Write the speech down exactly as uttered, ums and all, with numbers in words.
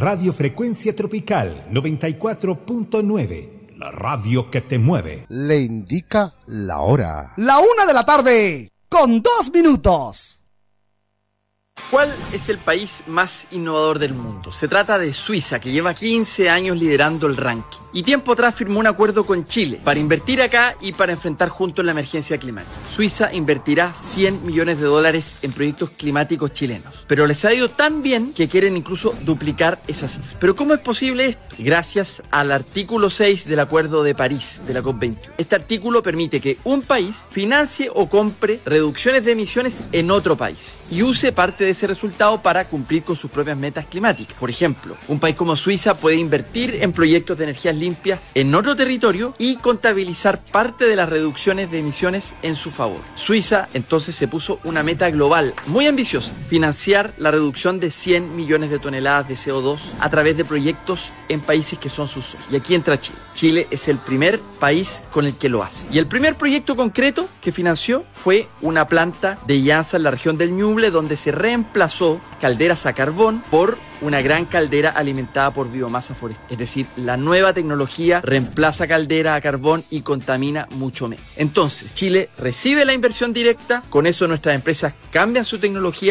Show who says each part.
Speaker 1: Radio Frecuencia Tropical noventa y cuatro punto nueve, la radio que te mueve.
Speaker 2: Le indica la hora.
Speaker 3: La una de la tarde, con dos minutos.
Speaker 4: ¿Cuál es el país más innovador del mundo? Se trata de Suiza, que lleva quince años liderando el ranking. Y tiempo atrás firmó un acuerdo con Chile para invertir acá y para enfrentar juntos la emergencia climática. Suiza invertirá cien millones de dólares en proyectos climáticos chilenos. Pero les ha ido tan bien que quieren incluso duplicar esa cifra. ¿Pero cómo es posible esto? Gracias al artículo seis del Acuerdo de París de la COP veintiuno. Este artículo permite que un país financie o compre reducciones de emisiones en otro país y use parte de ese resultado para cumplir con sus propias metas climáticas. Por ejemplo, un país como Suiza puede invertir en proyectos de energías limpias en otro territorio y contabilizar parte de las reducciones de emisiones en su favor. Suiza entonces se puso una meta global muy ambiciosa: financiar la reducción de cien millones de toneladas de C O dos a través de proyectos en países que son sus socios. Y aquí entra Chile. Chile es el primer país con el que lo hace. Y el primer proyecto concreto que financió fue una planta de llanza en la región del Ñuble, donde se reemplazó calderas a carbón por una gran caldera alimentada por biomasa forestal. Es decir, la nueva tecnología reemplaza caldera a carbón y contamina mucho menos. Entonces, Chile recibe la inversión directa, con eso nuestras empresas cambian su tecnología